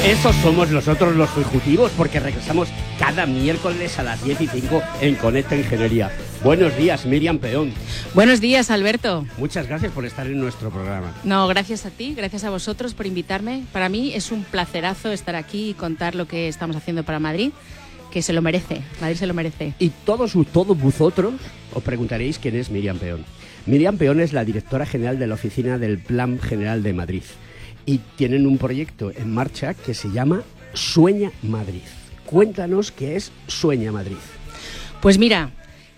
Esos somos nosotros los fugitivos, porque regresamos cada miércoles a las 10:05 en Conecta Ingeniería. Buenos días, Miriam Peón. Buenos días, Alberto. Muchas gracias por estar en nuestro programa. No, gracias a ti, gracias a vosotros por invitarme. Para mí es un placerazo estar aquí y contar lo que estamos haciendo para Madrid, que se lo merece, Madrid se lo merece. Y todos vosotros os preguntaréis quién es Miriam Peón. Miriam Peón es la directora general de la Oficina del Plan General de Madrid. Y tienen un proyecto en marcha que se llama Sueña Madrid. Cuéntanos qué es Sueña Madrid. Pues mira,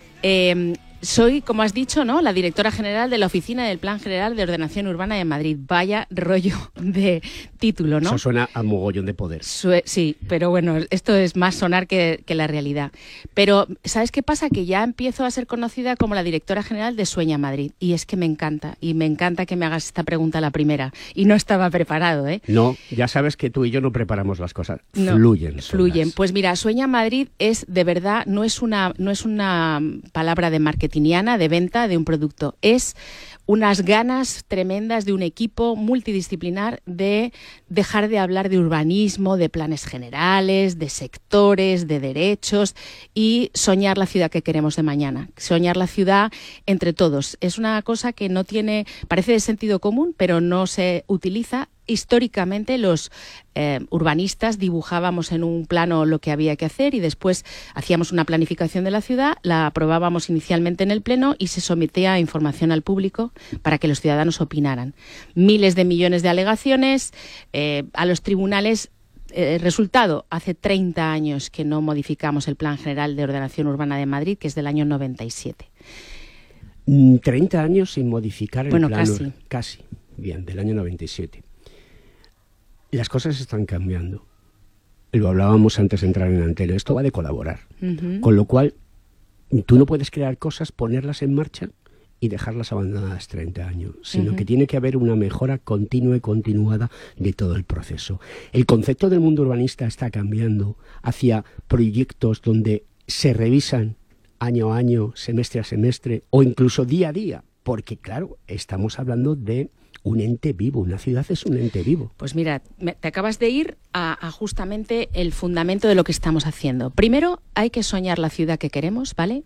soy, como has dicho, ¿no?, la directora general de la Oficina del Plan General de Ordenación Urbana de Madrid. Vaya rollo de título, ¿no? Eso suena a mogollón de poder. Sí, pero bueno, esto es más sonar que la realidad. Pero, ¿sabes qué pasa? Que ya empiezo a ser conocida como la directora general de Sueña Madrid. Y es que me encanta que me hagas esta pregunta la primera. Y no estaba preparado, ¿eh? No, ya sabes que tú y yo no preparamos las cosas. No, fluyen. Pues mira, Sueña Madrid es, de verdad, no es una palabra de marketingiana, de venta de un producto. Es unas ganas tremendas de un equipo multidisciplinar de dejar de hablar de urbanismo, de planes generales, de sectores, de derechos y soñar la ciudad que queremos de mañana. Soñar la ciudad entre todos. Es una cosa que no tiene, parece de sentido común, pero no se utiliza. Históricamente los urbanistas dibujábamos en un plano lo que había que hacer y después hacíamos una planificación de la ciudad, la aprobábamos inicialmente en el Pleno y se sometía a información al público para que los ciudadanos opinaran. Miles de millones de alegaciones a los tribunales. Resultado, hace 30 años que no modificamos el Plan General de Ordenación Urbana de Madrid, que es del año 97. 30 años sin modificar el plan. Bueno, casi. Bien, del año 97. Las cosas están cambiando. Lo hablábamos antes de entrar en antena. Esto va de colaborar. Uh-huh. Con lo cual, tú no puedes crear cosas, ponerlas en marcha y dejarlas abandonadas 30 años, sino que tiene que haber una mejora continua y continuada de todo el proceso. El concepto del mundo urbanista está cambiando hacia proyectos donde se revisan año a año, semestre a semestre o incluso día a día, porque claro, estamos hablando de un ente vivo, una ciudad es un ente vivo. Pues mira, te acabas de ir a justamente el fundamento de lo que estamos haciendo. Primero, hay que soñar la ciudad que queremos, ¿vale?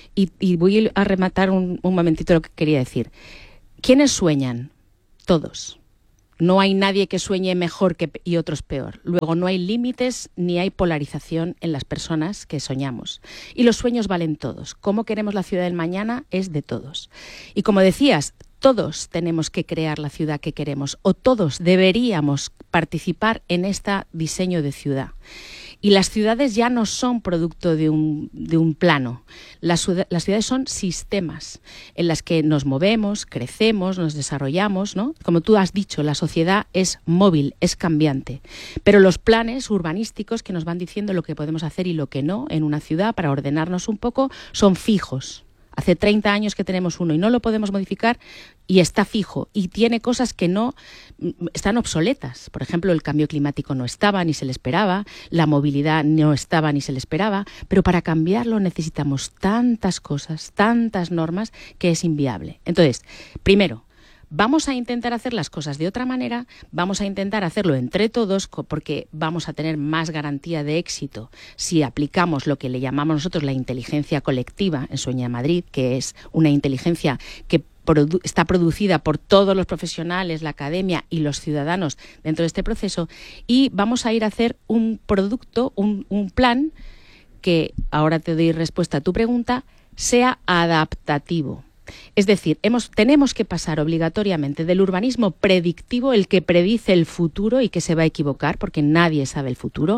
Y voy a rematar un momentito lo que quería decir. ¿Quiénes sueñan? Todos. No hay nadie que sueñe mejor y otros peor. Luego, no hay límites ni hay polarización en las personas que soñamos. Y los sueños valen todos. Cómo queremos la ciudad del mañana es de todos. Y como decías, todos tenemos que crear la ciudad que queremos o todos deberíamos participar en este diseño de ciudad. Y las ciudades ya no son producto de un plano. Las ciudades son sistemas en las que nos movemos, crecemos, nos desarrollamos, ¿no? Como tú has dicho, la sociedad es móvil, es cambiante. Pero los planes urbanísticos que nos van diciendo lo que podemos hacer y lo que no en una ciudad para ordenarnos un poco son fijos. Hace 30 años que tenemos uno y no lo podemos modificar y está fijo y tiene cosas que no están obsoletas. Por ejemplo, el cambio climático no estaba ni se le esperaba, la movilidad no estaba ni se le esperaba, pero para cambiarlo necesitamos tantas cosas, tantas normas que es inviable. Entonces, primero, vamos a intentar hacer las cosas de otra manera, vamos a intentar hacerlo entre todos porque vamos a tener más garantía de éxito si aplicamos lo que le llamamos nosotros la inteligencia colectiva en Sueña Madrid, que es una inteligencia que está producida por todos los profesionales, la academia y los ciudadanos dentro de este proceso, y vamos a ir a hacer un producto, un plan que, ahora te doy respuesta a tu pregunta, sea adaptativo. Es decir, tenemos que pasar obligatoriamente del urbanismo predictivo, el que predice el futuro y que se va a equivocar, porque nadie sabe el futuro.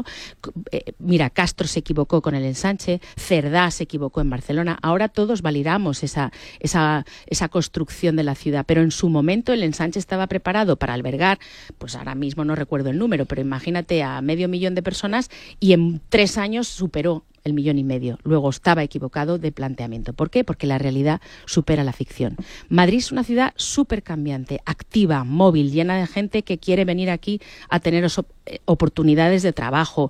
Mira, Castro se equivocó con el ensanche, Cerdá se equivocó en Barcelona. Ahora todos validamos esa construcción de la ciudad, pero en su momento el ensanche estaba preparado para albergar, pues ahora mismo no recuerdo el número, pero imagínate a 500.000 de personas y en 3 años superó 1,5 millones. Luego estaba equivocado de planteamiento. ¿Por qué? Porque la realidad supera la ficción. Madrid es una ciudad súper cambiante, activa, móvil, llena de gente que quiere venir aquí a tener oportunidades de trabajo.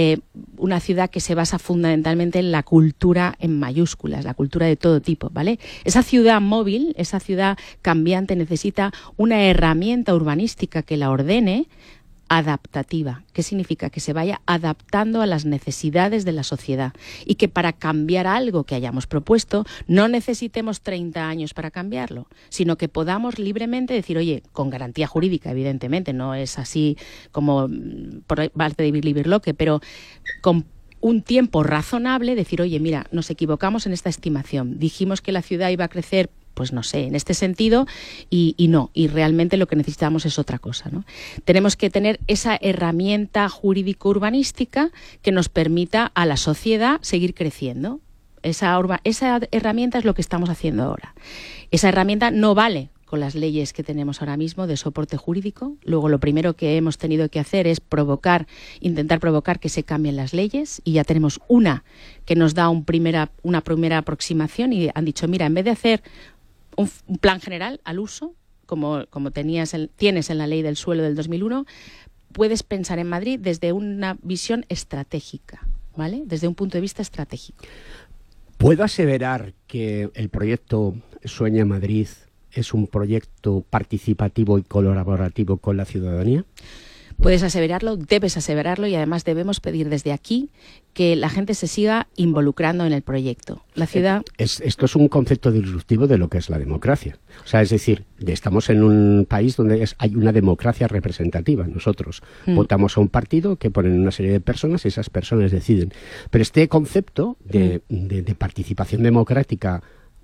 Una ciudad que se basa fundamentalmente en la cultura en mayúsculas, la cultura de todo tipo, ¿vale? Esa ciudad móvil, esa ciudad cambiante necesita una herramienta urbanística que la ordene adaptativa. ¿Qué significa? Que se vaya adaptando a las necesidades de la sociedad y que para cambiar algo que hayamos propuesto no necesitemos 30 años para cambiarlo, sino que podamos libremente decir, oye, con garantía jurídica, evidentemente, no es así como por parte de Birlibirloque, pero con un tiempo razonable, decir, oye, mira, nos equivocamos en esta estimación, dijimos que la ciudad iba a crecer, pues no sé, en este sentido, y no, y realmente lo que necesitamos es otra cosa, ¿no? Tenemos que tener esa herramienta jurídico-urbanística que nos permita a la sociedad seguir creciendo. Esa herramienta es lo que estamos haciendo ahora. Esa herramienta no vale con las leyes que tenemos ahora mismo de soporte jurídico. Luego lo primero que hemos tenido que hacer es intentar provocar que se cambien las leyes, y ya tenemos una que nos da una primera aproximación, y han dicho, mira, en vez de hacer un plan general al uso, como tienes en la ley del suelo del 2001, puedes pensar en Madrid desde una visión estratégica, ¿vale? Desde un punto de vista estratégico. ¿Puedo aseverar que el proyecto Sueña Madrid es un proyecto participativo y colaborativo con la ciudadanía? Puedes aseverarlo, debes aseverarlo, y además debemos pedir desde aquí que la gente se siga involucrando en el proyecto. La ciudad... Esto es un concepto disruptivo de lo que es la democracia. O sea, es decir, estamos en un país donde hay una democracia representativa. Nosotros votamos a un partido que ponen una serie de personas y esas personas deciden. Pero este concepto de participación democrática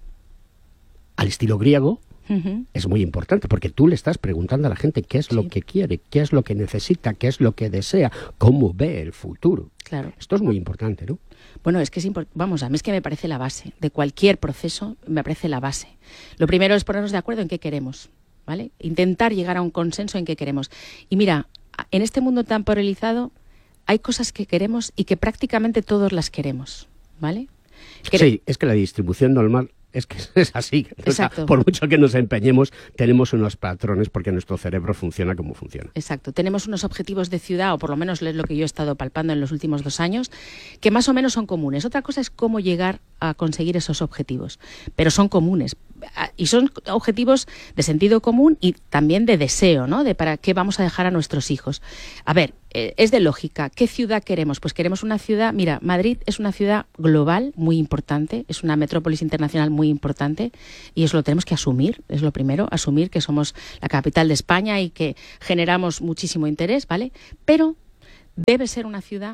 al estilo griego es muy importante, porque tú le estás preguntando a la gente qué es lo que quiere, qué es lo que necesita, qué es lo que desea, cómo ve el futuro. Claro. Esto es muy importante, ¿no? Bueno, es que vamos, a mí es que me parece la base de cualquier proceso, me parece la base. Lo primero es ponernos de acuerdo en qué queremos, ¿vale? Intentar llegar a un consenso en qué queremos. Y mira, en este mundo tan polarizado hay cosas que queremos y que prácticamente todos las queremos, ¿vale? Sí, es que la distribución normal es que es así. O sea, por mucho que nos empeñemos, tenemos unos patrones porque nuestro cerebro funciona como funciona. Exacto. Tenemos unos objetivos de ciudad, o por lo menos es lo que yo he estado palpando en los últimos 2 años, que más o menos son comunes. Otra cosa es cómo llegar a conseguir esos objetivos, pero son comunes. Y son objetivos de sentido común y también de deseo, ¿no? De para qué vamos a dejar a nuestros hijos. A ver, es de lógica. ¿Qué ciudad queremos? Pues queremos una ciudad... Mira, Madrid es una ciudad global muy importante, es una metrópolis internacional muy importante, y eso lo tenemos que asumir, es lo primero, asumir que somos la capital de España y que generamos muchísimo interés, ¿vale? Pero debe ser una ciudad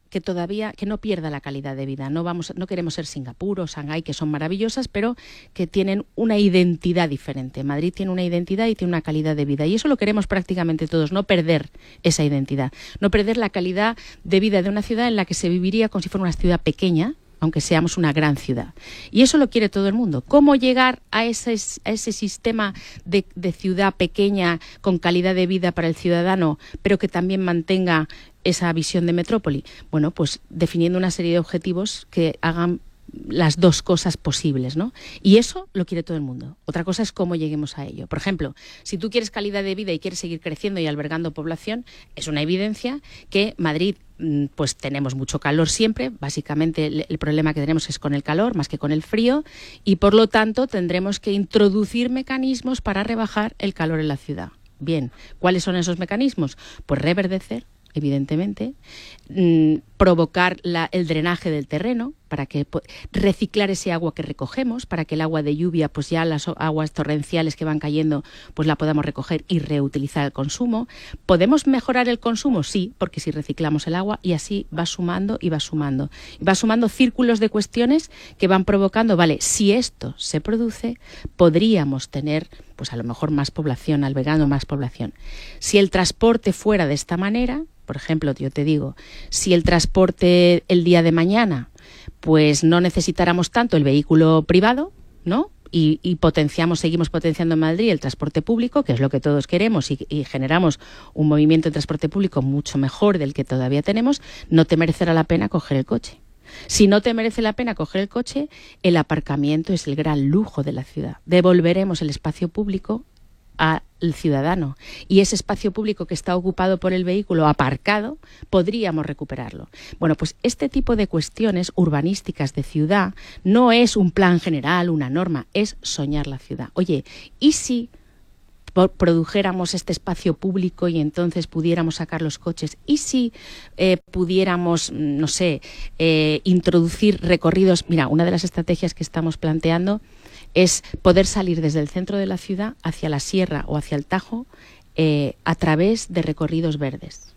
que no pierda la calidad de vida. No queremos ser Singapur o Shanghái, que son maravillosas, pero que tienen una identidad diferente. Madrid tiene una identidad y tiene una calidad de vida, y eso lo queremos prácticamente todos, no perder esa identidad, no perder la calidad de vida de una ciudad en la que se viviría como si fuera una ciudad pequeña, aunque seamos una gran ciudad. Y eso lo quiere todo el mundo. ¿Cómo llegar a ese sistema de ciudad pequeña con calidad de vida para el ciudadano, pero que también mantenga esa visión de metrópoli? Bueno, pues definiendo una serie de objetivos que hagan las dos cosas posibles, ¿no? Y eso lo quiere todo el mundo. Otra cosa es cómo lleguemos a ello. Por ejemplo, si tú quieres calidad de vida y quieres seguir creciendo y albergando población, es una evidencia que Madrid, pues tenemos mucho calor siempre. Básicamente el problema que tenemos es con el calor más que con el frío, y por lo tanto tendremos que introducir mecanismos para rebajar el calor en la ciudad. Bien, ¿cuáles son esos mecanismos? Pues reverdecer, evidentemente, provocar el drenaje del terreno, para que reciclar ese agua que recogemos, para que el agua de lluvia, pues ya las aguas torrenciales que van cayendo, pues la podamos recoger y reutilizar al consumo. ¿Podemos mejorar el consumo? Sí, porque si reciclamos el agua, y así va sumando y va sumando. Va sumando círculos de cuestiones que van provocando, vale, si esto se produce, podríamos tener, pues a lo mejor más población, albergando más población. Si el transporte fuera de esta manera, por ejemplo, yo te digo, si el transporte el día de mañana, pues no necesitáramos tanto el vehículo privado, ¿no? Y seguimos potenciando en Madrid el transporte público, que es lo que todos queremos, y generamos un movimiento de transporte público mucho mejor del que todavía tenemos, no te merecerá la pena coger el coche. Si no te merece la pena coger el coche, el aparcamiento es el gran lujo de la ciudad. Devolveremos el espacio público al ciudadano, y ese espacio público que está ocupado por el vehículo aparcado podríamos recuperarlo. Bueno, pues este tipo de cuestiones urbanísticas de ciudad no es un plan general, una norma, es soñar la ciudad. Oye, ¿y si produjéramos este espacio público y entonces pudiéramos sacar los coches? ¿Y si pudiéramos, no sé, introducir recorridos? Mira, una de las estrategias que estamos planteando es poder salir desde el centro de la ciudad hacia la sierra o hacia el Tajo a través de recorridos verdes.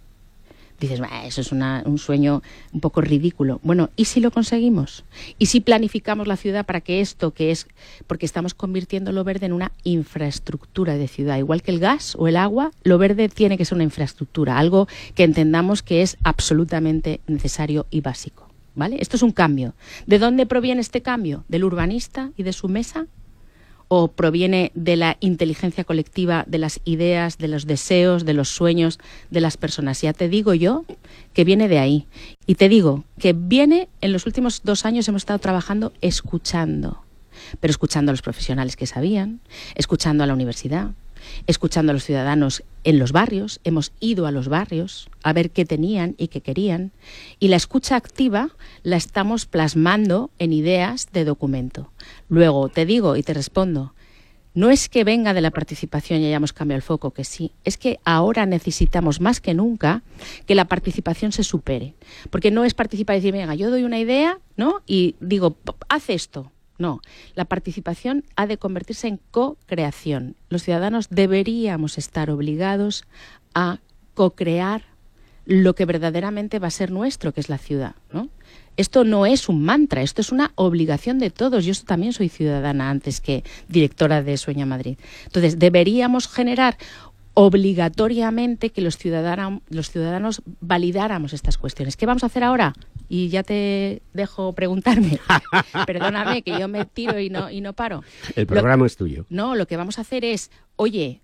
Dices, eso es un sueño un poco ridículo. Bueno, ¿y si lo conseguimos? ¿Y si planificamos la ciudad para que esto que es, porque estamos convirtiendo lo verde en una infraestructura de ciudad? Igual que el gas o el agua, lo verde tiene que ser una infraestructura, algo que entendamos que es absolutamente necesario y básico, ¿vale? Esto es un cambio. ¿De dónde proviene este cambio? ¿Del urbanista y de su mesa? ¿O proviene de la inteligencia colectiva, de las ideas, de los deseos, de los sueños de las personas? Ya te digo yo que viene de ahí. Y te digo que viene, en los últimos 2 años hemos estado trabajando escuchando, pero escuchando a los profesionales que sabían, escuchando a la universidad, escuchando a los ciudadanos en los barrios. Hemos ido a los barrios a ver qué tenían y qué querían. Y la escucha activa la estamos plasmando en ideas de documento. Luego te digo y te respondo, no es que venga de la participación y hayamos cambiado el foco, que sí, es que ahora necesitamos más que nunca que la participación se supere. Porque no es participar y decir, venga, yo doy una idea, ¿no? Y digo, haz esto. No, la participación ha de convertirse en co-creación. Los ciudadanos deberíamos estar obligados a co-crear lo que verdaderamente va a ser nuestro, que es la ciudad, ¿no? Esto no es un mantra, esto es una obligación de todos. Yo también soy ciudadana antes que directora de Sueña Madrid. Entonces, deberíamos generar obligatoriamente que los ciudadanos validáramos estas cuestiones. ¿Qué vamos a hacer ahora? Y ya te dejo preguntarme. Perdóname, que yo me tiro y no paro. El programa es tuyo. No, lo que vamos a hacer es, oye,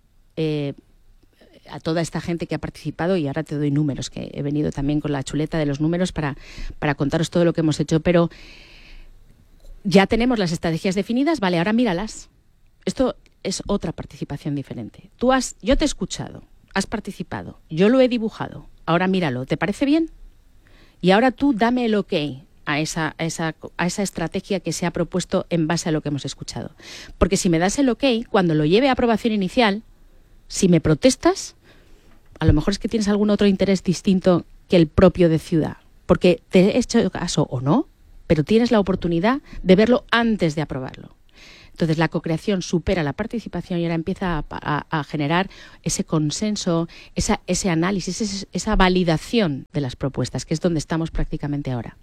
a toda esta gente que ha participado, y ahora te doy números, que he venido también con la chuleta de los números para contaros todo lo que hemos hecho, pero ya tenemos las estrategias definidas, vale, ahora míralas. Esto es otra participación diferente. Yo te he escuchado, has participado, yo lo he dibujado, ahora míralo, ¿te parece bien? Y ahora tú dame el ok a esa estrategia que se ha propuesto en base a lo que hemos escuchado. Porque si me das el ok, cuando lo lleve a aprobación inicial, si me protestas, a lo mejor es que tienes algún otro interés distinto que el propio de ciudad. Porque te he hecho caso o no, pero tienes la oportunidad de verlo antes de aprobarlo. Entonces la cocreación supera la participación y ahora empieza a generar ese consenso, ese análisis, esa validación de las propuestas, que es donde estamos prácticamente ahora.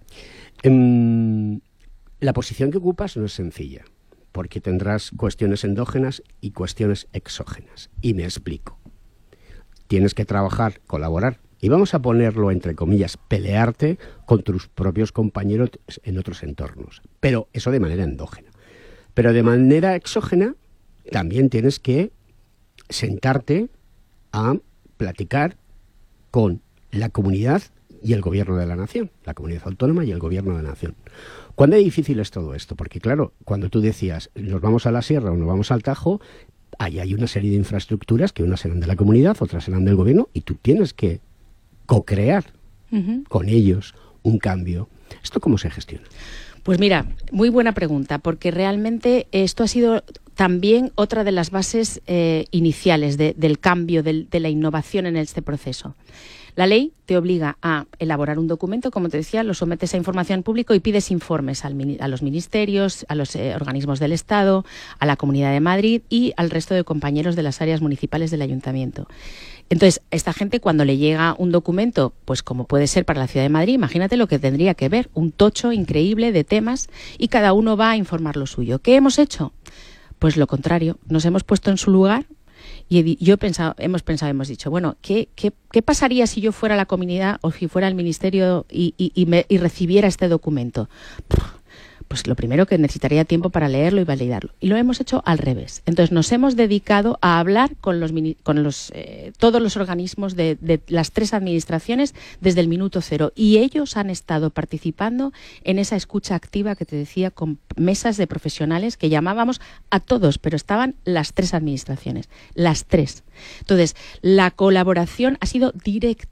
La posición que ocupas no es sencilla, porque tendrás cuestiones endógenas y cuestiones exógenas. Y me explico. Tienes que trabajar, colaborar, y vamos a ponerlo entre comillas, pelearte con tus propios compañeros en otros entornos. Pero eso de manera endógena. Pero de manera exógena también tienes que sentarte a platicar con la comunidad y el gobierno de la nación, la comunidad autónoma y el gobierno de la nación. ¿Cuán difícil es todo esto? Porque claro, cuando tú decías nos vamos a la sierra o nos vamos al Tajo, ahí hay una serie de infraestructuras que unas serán de la comunidad, otras serán del gobierno, y tú tienes que co-crear con ellos un cambio. ¿Esto cómo se gestiona? Pues mira, muy buena pregunta, porque realmente esto ha sido también otra de las bases iniciales del cambio, de la innovación en este proceso. La ley te obliga a elaborar un documento, como te decía, lo sometes a información pública y pides informes a los ministerios, a los organismos del Estado, a la Comunidad de Madrid y al resto de compañeros de las áreas municipales del Ayuntamiento. Entonces, esta gente, cuando le llega un documento, pues como puede ser para la Ciudad de Madrid, imagínate lo que tendría que ver, un tocho increíble de temas, y cada uno va a informar lo suyo. ¿Qué hemos hecho? Pues lo contrario, nos hemos puesto en su lugar y hemos dicho, bueno, ¿qué pasaría si yo fuera la comunidad o si fuera el ministerio y recibiera este documento? Pues lo primero, que necesitaría tiempo para leerlo y validarlo. Y lo hemos hecho al revés. Entonces nos hemos dedicado a hablar con todos los organismos de las 3 administraciones desde el minuto cero. Y ellos han estado participando en esa escucha activa que te decía, con mesas de profesionales que llamábamos a todos, pero estaban las 3 administraciones, las 3. Entonces, la colaboración ha sido directa.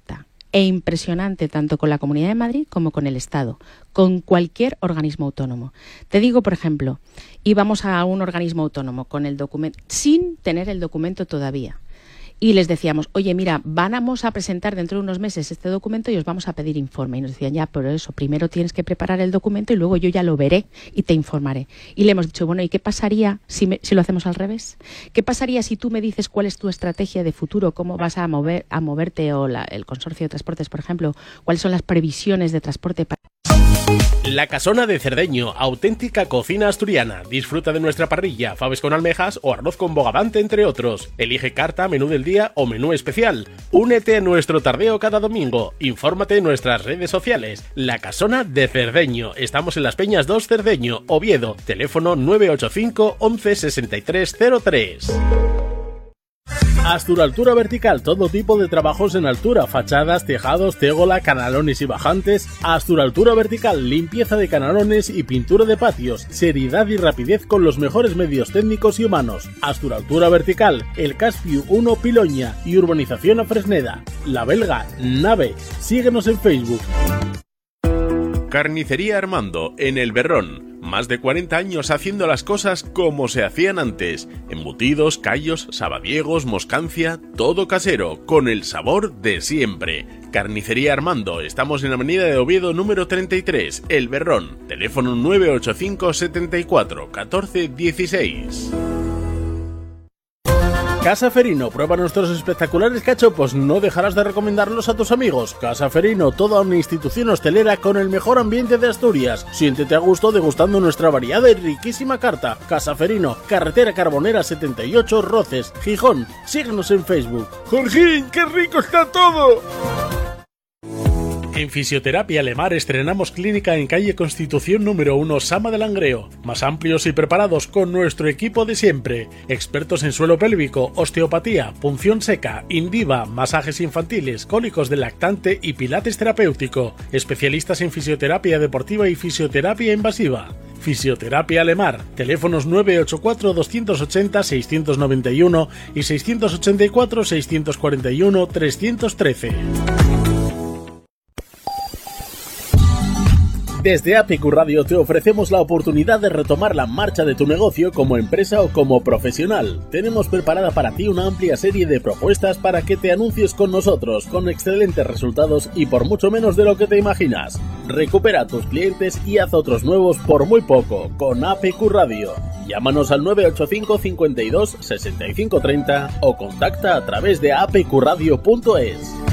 e impresionante tanto con la Comunidad de Madrid como con el Estado, con cualquier organismo autónomo. Te digo, por ejemplo, íbamos a un organismo autónomo con el documento, sin tener el documento todavía. Y les decíamos, oye, mira, vamos a presentar dentro de unos meses este documento y os vamos a pedir informe. Y nos decían, ya, pero eso, primero tienes que preparar el documento y luego yo ya lo veré y te informaré. Y le hemos dicho, bueno, ¿y qué pasaría si lo hacemos al revés? ¿Qué pasaría si tú me dices cuál es tu estrategia de futuro, cómo vas a moverte, o el consorcio de transportes, por ejemplo, cuáles son las previsiones de transporte para... La Casona de Cerdeño, auténtica cocina asturiana. Disfruta de nuestra parrilla, faves con almejas o arroz con bogavante, entre otros. Elige carta, menú del día o menú especial. Únete a nuestro tardeo cada domingo. Infórmate en nuestras redes sociales. La Casona de Cerdeño. Estamos en Las Peñas 2 Cerdeño, Oviedo. Teléfono 985 11 63 03. Asturaltura Vertical, todo tipo de trabajos en altura, fachadas, tejados, tégola, canalones y bajantes. Asturaltura Vertical, limpieza de canalones y pintura de patios, seriedad y rapidez con los mejores medios técnicos y humanos. Asturaltura Vertical, El Caspiu 1 Piloña y Urbanización A Fresneda. La Belga, Nave. Síguenos en Facebook. Carnicería Armando, en El Berrón. Más de 40 años haciendo las cosas como se hacían antes. Embutidos, callos, sabadiegos, moscancia, todo casero, con el sabor de siempre. Carnicería Armando, estamos en la avenida de Oviedo número 33, El Berrón. Teléfono 985 74 14 16. Casa Ferino, prueba nuestros espectaculares cachopos, no dejarás de recomendarlos a tus amigos. Casa Ferino, toda una institución hostelera con el mejor ambiente de Asturias. Siéntete a gusto degustando nuestra variada y riquísima carta. Casa Ferino, carretera Carbonera 78, Roces, Gijón. Síguenos en Facebook. ¡Jorgín, qué rico está todo! En Fisioterapia Lemar estrenamos clínica en calle Constitución número 1, Sama de Langreo. Más amplios y preparados con nuestro equipo de siempre. Expertos en suelo pélvico, osteopatía, punción seca, Indiva, masajes infantiles, cólicos del lactante y pilates terapéutico. Especialistas en fisioterapia deportiva y fisioterapia invasiva. Fisioterapia Lemar, teléfonos 984 280 691 y 684 641 313. Desde APQ Radio te ofrecemos la oportunidad de retomar la marcha de tu negocio como empresa o como profesional. Tenemos preparada para ti una amplia serie de propuestas para que te anuncies con nosotros, con excelentes resultados y por mucho menos de lo que te imaginas. Recupera a tus clientes y haz otros nuevos por muy poco, con APQ Radio. Llámanos al 985 52 65 30 o contacta a través de apqradio.es.